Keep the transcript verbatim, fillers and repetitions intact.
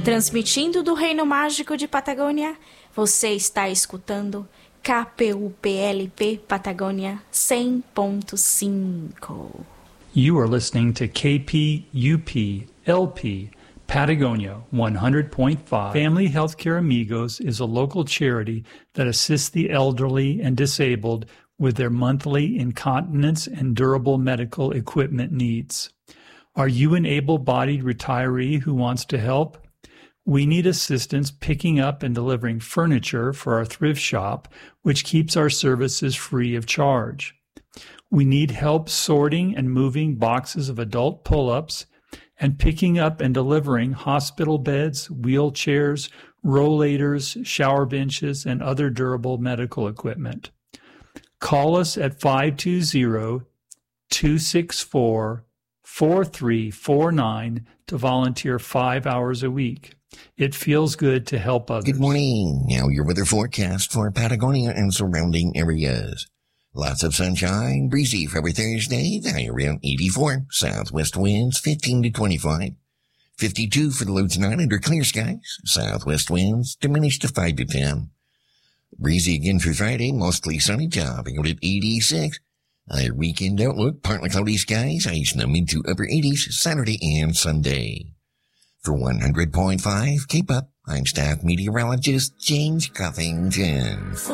Transmitindo do Reino Mágico de Patagônia, você está escutando K P U P L P Patagônia cem ponto cinco. You are listening to K P U P L P Patagonia one hundred point five. Family Healthcare Amigos is a local charity that assists the elderly and disabled with their monthly incontinence and durable medical equipment needs. Are you an able-bodied retiree who wants to help? We need assistance picking up and delivering furniture for our thrift shop, which keeps our services free of charge. We need help sorting and moving boxes of adult pull-ups and picking up and delivering hospital beds, wheelchairs, rollators, shower benches, and other durable medical equipment. Call us at five two zero, two six four, four three four nine to volunteer five hours a week. It feels good to help others. Good morning. Now your weather forecast for Patagonia and surrounding areas. Lots of sunshine, breezy for every Thursday, the high around eighty-four. Southwest winds fifteen to twenty-five. fifty-two for the low tonight under clear skies. Southwest winds diminished to five to ten. Breezy again for Friday, mostly sunny, topping out at eighty-six. Higher weekend outlook, partly cloudy skies, ice in the mid to upper eighties, Saturday and Sunday. For one hundred point five, keep up. I'm staff meteorologist James Cuffington.